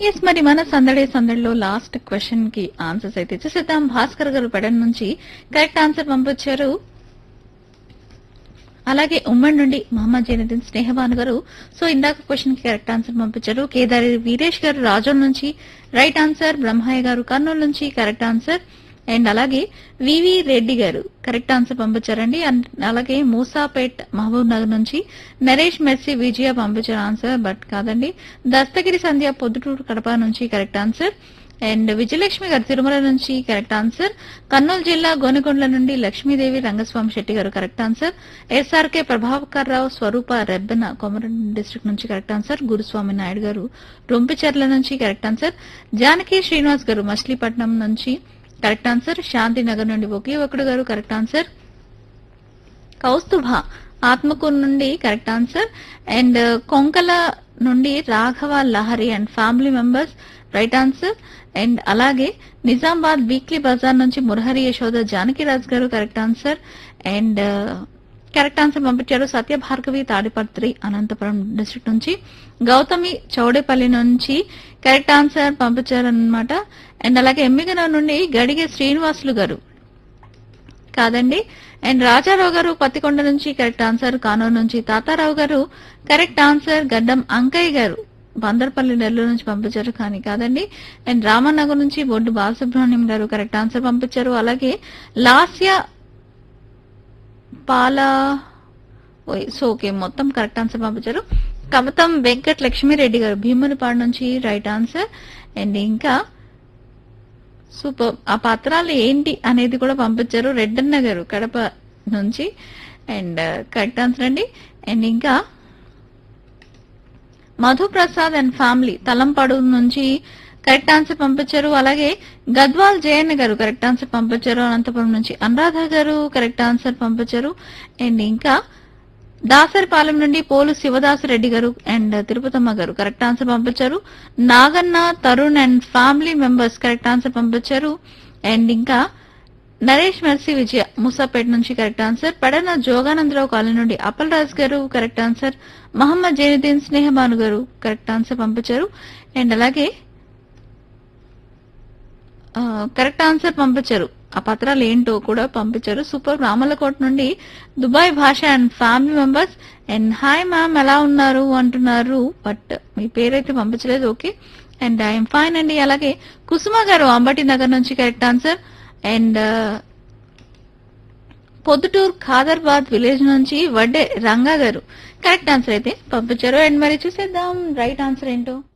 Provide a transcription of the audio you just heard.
Yes మరి మన సందడిలో లాస్ట్ క్వశ్చన్ కి ఆన్సర్స్ అయితే చూసేద్దాం. భాస్కర్ గారు పెడన్ నుంచి కరెక్ట్ ఆన్సర్ పంపించారు. అలాగే ఉమ్మడి నుండి మహమ్మద్ జైనుద్దీన్ స్నేహబాను గారు సో ఇందాక క్వశ్చన్ కి కరెక్ట్ ఆన్సర్ పంపించారు. కేదారి వీరేష్ గారు రాజోల్ నుంచి రైట్ ఆన్సర్. బ్రహ్మయ్య గారు కర్నూలు నుంచి కరెక్ట్ ఆన్సర్. అండ్ అలాగే వివి రెడ్డి గారు కరెక్ట్ ఆన్సర్ పంపించారండి. అండ్ అలాగే మూసాపేట్ మహబూబ్ నగర్ నుంచి నరేష్ మెర్సీ విజయ పంపించారు ఆన్సర్, బట్ కాదండి. దస్తగిరి సంధ్య పొద్దుటూరు కడప నుంచి కరెక్ట్ ఆన్సర్. అండ్ విజయలక్ష్మి గారు తిరుమల నుంచి కరెక్ట్ ఆన్సర్. కర్నూలు జిల్లా గోనెకొండల నుండి లక్ష్మీదేవి రంగస్వామి శెట్టి గారు correct answer. SRK Prabhakar Rao స్వరూప రెబ్బెన కొమరం డిస్ట్రిక్ట్ నుంచి కరెక్ట్ ఆన్సర్. గురుస్వామి నాయుడు గారు రొంపిచెర్ల నుంచి కరెక్ట్ ఆన్సర్. జానకి శ్రీనివాస్ గారు మచిలీపట్నం నుంచి కరెక్ట్ ఆన్సర్. శాంతినగర్ నుండి ఒకే ఒకడు గారు కరెక్ట్ ఆన్సర్. కౌస్తుభ ఆత్మకూరు నుండి కరెక్ట్ ఆన్సర్. అండ్ కొంకల నుండి Raghava Lahari and family members right answer. And అలాగే నిజామాబాద్ వీక్లీ బజార్ నుంచి మురహరి యశోద జానకిరాజ్ గారు correct answer. And correct answer పంపించారు సత్య భార్గవి తాడిపత్రి అనంతపురం డిస్ట్రిక్ట్ నుంచి. గౌతమి చౌడేపల్లి నుంచి కరెక్ట్ ఆన్సర్ పంపించారనమాట. అండ్ అలాగే ఎమ్మిగనూరు నుండి గడిగే శ్రీనివాసులు గారు కాదండి. అండ్ రాజారావు గారు పత్తికొండ నుంచి కరెక్ట్ ఆన్సర్. కానూరు నుంచి తాతారావు గారు కరెక్ట్ ఆన్సర్. గడ్డం అంకయ్య గారు బందర్పల్లి నెల్లూరు నుంచి పంపించారు కానీ కాదండి. అండ్ రామనగర్ నుంచి బొడ్డు బాలసుబ్రహ్మణ్యం గారు కరెక్ట్ ఆన్సర్ పంపించారు. అలాగే లాస్య పాలా సో ఓకే మొత్తం కరెక్ట్ ఆన్సర్ పంపించారు. కమతం వెంకట్ లక్ష్మీరెడ్డి గారు భీమునిపాడు నుంచి రైట్ ఆన్సర్. అండ్ ఇంకా సూపర్ ఆ పత్రాలు ఏంటి అనేది కూడా పంపించారు రెడ్డన్న గారు కడప నుంచి. అండ్ కరెక్ట్ ఆన్సర్ అండి. అండ్ ఇంకా మధుప్రసాద్ అండ్ ఫ్యామిలీ తలంపాడు నుంచి కరెక్ట్ ఆన్సర్ పంపించారు. అలాగే గద్వాల్ జయన్న గారు కరెక్ట్ ఆన్సర్ పంపించారు. అనంతపురం నుంచి అనురాధ గారు కరెక్ట్ ఆన్సర్ పంపించారు. అండ్ ఇంకా దాసరిపాలెం నుండి పోలు శివదాసు రెడ్డి గారు అండ్ తిరుపతమ్మ గారు కరెక్ట్ ఆన్సర్ పంపించారు. Naganna Tarun and family members correct answer పంపించారు. అండ్ ఇంకా నరేష్ మెర్సీ విజయ ముసాపేట్ నుంచి correct answer. Pedana Jogananda Rao colony నుండి అప్పల్ రాజ్ గారు కరెక్ట్ ఆన్సర్. మహమ్మద్ జైనుద్దీన్ స్నేహబాను గారు కరెక్ట్ ఆన్సర్ పంపించారు. అండ్ అలాగే కరెక్ట్ ఆన్సర్ పంపించారు. ఆ పత్రాలు ఏంటో కూడా పంపించారు. సూపర్ రామలకోట నుండి దుబాయ్ భాష and family members. And hi ma'am ఎలా ఉన్నారు అంటున్నారు, బట్ మీ పేరైతే పంపించలేదు. ఓకే అండ్ ఐఎమ్ ఫైన్ అండి. అలాగే కుసుమ గారు అంబటి నగర్ నుంచి correct answer. And Proddatur Khadarbad village నుంచి వడ్డే రంగా గారు కరెక్ట్ ఆన్సర్ అయితే పంపించారు. అండ్ మరి చూసేద్దాం రైట్ ఆన్సర్ ఏంటో.